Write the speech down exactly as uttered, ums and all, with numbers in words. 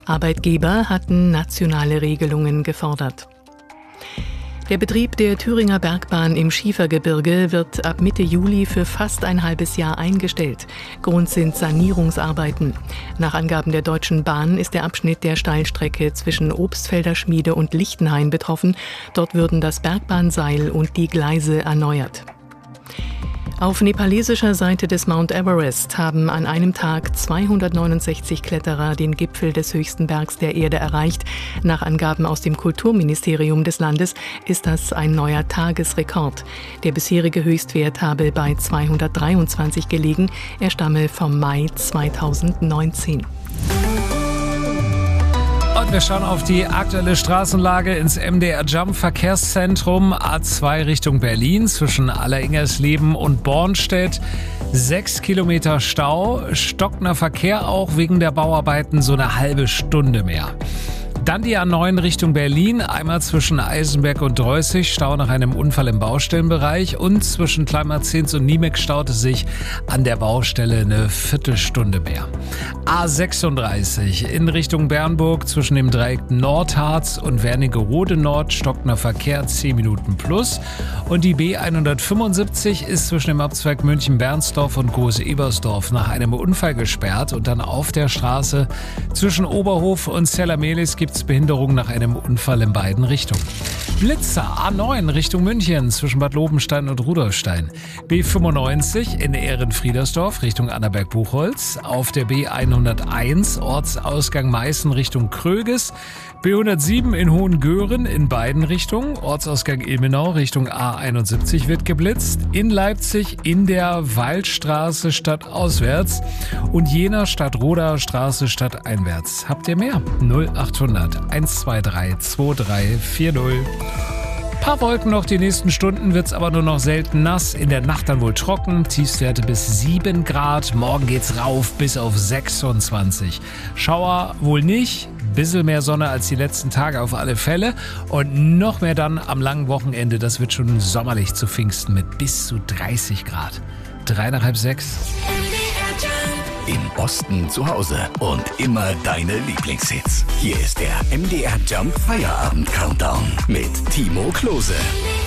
Arbeitgeber hatten nationale Regelungen gefordert. Der Betrieb der Thüringer Bergbahn im Schiefergebirge wird ab Mitte Juli für fast ein halbes Jahr eingestellt. Grund sind Sanierungsarbeiten. Nach Angaben der Deutschen Bahn ist der Abschnitt der Steilstrecke zwischen Obstfelder Schmiede und Lichtenhain betroffen. Dort würden das Bergbahnseil und die Gleise erneuert. Auf nepalesischer Seite des Mount Everest haben an einem Tag zweihundertneunundsechzig Kletterer den Gipfel des höchsten Bergs der Erde erreicht. Nach Angaben aus dem Kulturministerium des Landes ist das ein neuer Tagesrekord. Der bisherige Höchstwert habe bei zweihundertdreiundzwanzig gelegen. Er stamme vom Mai zweitausendneunzehn. Und wir schauen auf die aktuelle Straßenlage ins M D R Jump Verkehrszentrum A zwei Richtung Berlin zwischen Alleringersleben und Bornstedt. Sechs Kilometer Stau, stockender Verkehr auch wegen der Bauarbeiten so eine halbe Stunde mehr. Dann die A neun Richtung Berlin, einmal zwischen Eisenberg und Dreußig, Stau nach einem Unfall im Baustellenbereich, und zwischen Kleinmarzens und Niemek staute sich an der Baustelle eine Viertelstunde mehr. A sechsunddreißig in Richtung Bernburg zwischen dem Dreieck Nordharz und Wernigerode Nord, stockender Verkehr zehn Minuten plus, und die B hundertfünfundsiebzig ist zwischen dem Abzweig München-Bernsdorf und Groß-Ebersdorf nach einem Unfall gesperrt, und dann auf der Straße zwischen Oberhof und Zellermelis gibt es Behinderung nach einem Unfall in beiden Richtungen. Blitzer A neun Richtung München zwischen Bad Lobenstein und Rudolfstein. B fünfundneunzig in Ehrenfriedersdorf Richtung Annaberg-Buchholz. Auf der B hunderteins Ortsausgang Meißen Richtung Kröges. B hundertsieben in Hohengören in beiden Richtungen. Ortsausgang Ilmenau Richtung A einundsiebzig wird geblitzt. In Leipzig in der Waldstraße stadtauswärts und Jena Stadtroda Straße stadteinwärts. Habt ihr mehr? null achthundert eins zwei drei zwei drei vier null. Paar Wolken noch, die nächsten Stunden wird's aber nur noch selten nass. In der Nacht dann wohl trocken, Tiefstwerte bis sieben Grad. Morgen geht's rauf bis auf sechsundzwanzig. Schauer wohl nicht, bisschen mehr Sonne als die letzten Tage auf alle Fälle. Und noch mehr dann am langen Wochenende, das wird schon sommerlich zu Pfingsten mit bis zu dreißig Grad. Drei nach halb sechs. Im Osten zu Hause und immer deine Lieblingshits. Hier ist der M D R Jump Feierabend Countdown mit Timo Klose.